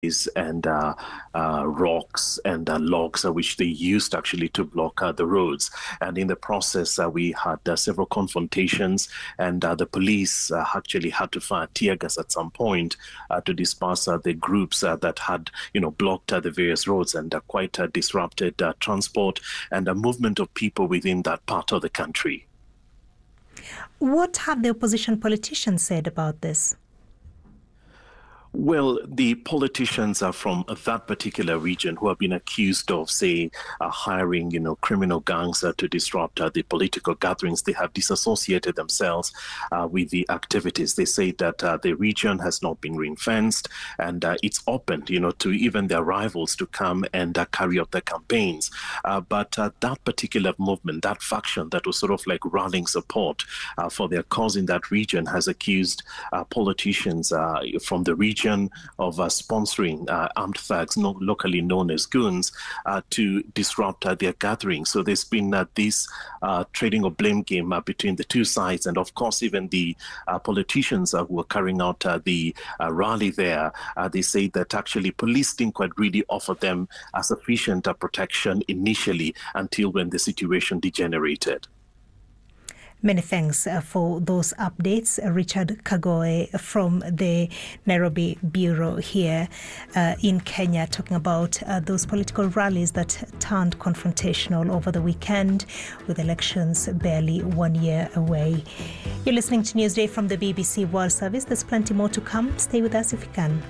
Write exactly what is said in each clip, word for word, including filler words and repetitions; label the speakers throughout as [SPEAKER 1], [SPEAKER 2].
[SPEAKER 1] and uh, uh, rocks and uh, logs, uh, which they used actually to block uh, the roads. And in the process, uh, we had uh, several confrontations, and uh, the police uh, actually had to fire tear gas at some point uh, to disperse uh, the groups uh, that had, you know, blocked uh, the various roads and uh, quite uh, disrupted uh, transport and a movement of people within that part of the country.
[SPEAKER 2] What have the opposition politicians said about this?
[SPEAKER 1] Well, the politicians are from that particular region who have been accused of, say, uh, hiring, you know, criminal gangs uh, to disrupt uh, the political gatherings. They have disassociated themselves uh, with the activities. They say that uh, the region has not been ring-fenced and uh, it's open, you know, to even their rivals to come and uh, carry out their campaigns. Uh, but uh, that particular movement, that faction that was sort of like rallying support uh, for their cause in that region has accused uh, politicians uh, from the region of uh, sponsoring uh, armed thugs, no, locally known as goons, uh, to disrupt uh, their gatherings. So there's been uh, this uh, trading of blame game uh, between the two sides. And of course, even the uh, politicians uh, who were carrying out uh, the uh, rally there, uh, they say that actually police didn't quite really offer them a sufficient uh, protection initially until when the situation degenerated.
[SPEAKER 2] Many thanks uh, for those updates. Uh, Richard Kagoe from the Nairobi Bureau here uh, in Kenya, talking about uh, those political rallies that turned confrontational over the weekend with elections barely one year away. You're listening to Newsday from the B B C World Service. There's plenty more to come. Stay with us if you can.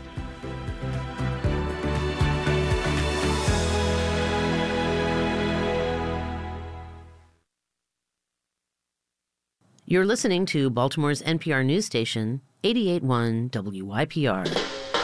[SPEAKER 3] You're listening to Baltimore's N P R news station, eighty-eight point one W Y P R.